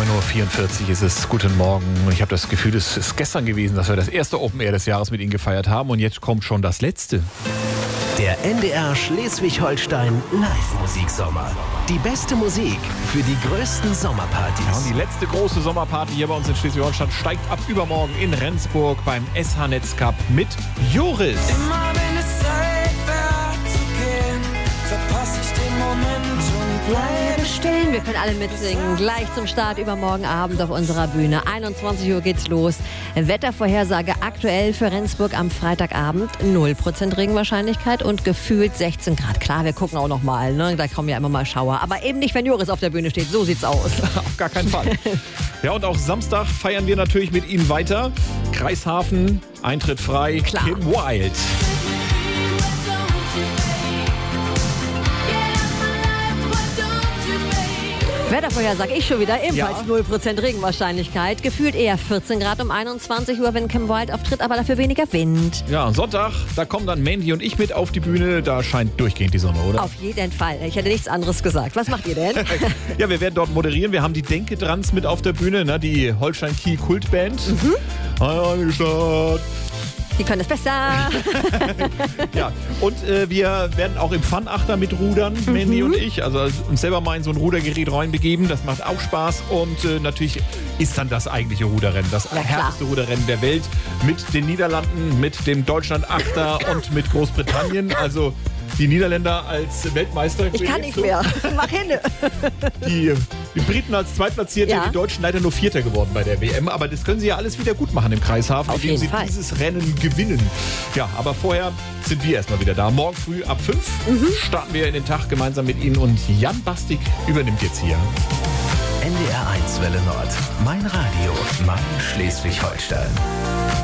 10.44 Uhr ist es. Guten Morgen. Ich habe das Gefühl, es ist gestern gewesen, dass wir das erste Open Air des Jahres mit Ihnen gefeiert haben. Und jetzt kommt schon das letzte. Der NDR Schleswig-Holstein Live-Musiksommer. Die beste Musik für die größten Sommerpartys. Ja, und die letzte große Sommerparty hier bei uns in Schleswig-Holstein steigt ab übermorgen in Rendsburg beim SH-Netz Cup mit Joris. Immer wenn es Zeit wäre zu gehen, verpasse ich den Moment und Bleibe stehen. Wir können alle mitsingen. Gleich zum Start übermorgen Abend auf unserer Bühne. 21 Uhr geht's los. Wettervorhersage aktuell für Rendsburg am Freitagabend. 0% Regenwahrscheinlichkeit und gefühlt 16 Grad. Klar, wir gucken auch noch mal. Ne? Da kommen ja immer mal Schauer. Aber eben nicht, wenn Joris auf der Bühne steht. So sieht's aus. Auf gar keinen Fall. Ja, und auch Samstag feiern wir natürlich mit Ihnen weiter. Kreishafen, Eintritt frei. Klar. Kim Wilde. Wettervorhersage ich schon wieder. Ebenfalls Ja. 0% Regenwahrscheinlichkeit. Gefühlt eher 14 Grad um 21 Uhr, wenn Kim Wilde auftritt. Aber dafür weniger Wind. Ja, und Sonntag, da kommen dann Mandy und ich mit auf die Bühne. Da scheint durchgehend die Sonne, oder? Auf jeden Fall. Ich hätte nichts anderes gesagt. Was macht ihr denn? Ja, wir werden dort moderieren. Wir haben die Denke-Drans mit auf der Bühne, ne? Die Holstein-Kiel-Kultband. Eine Stadt. Die können es besser. Ja, und wir werden auch im Fun-Achter mit rudern, Mandy und ich. Also uns selber mal in so ein Rudergerät reinbegeben. Das macht auch Spaß. Und natürlich ist dann das eigentliche Ruderrennen. Das klar. härteste Ruderrennen der Welt. Mit den Niederlanden, mit dem Deutschland-Achter und mit Großbritannien. Also die Niederländer als Weltmeister. Ich kann nicht mehr. Mach hin. Die Briten als Zweitplatzierte, Ja. die Deutschen leider nur Vierter geworden bei der WM. Aber das können sie ja alles wieder gut machen im Kreishafen, Auf indem jeden sie Fall. dieses Rennen gewinnen. Ja, aber vorher sind wir erstmal wieder da. Morgen früh ab 5 starten wir in den Tag gemeinsam mit Ihnen und Jan Bastik übernimmt jetzt hier. NDR 1 Welle Nord. Mein Radio. Mein Schleswig-Holstein.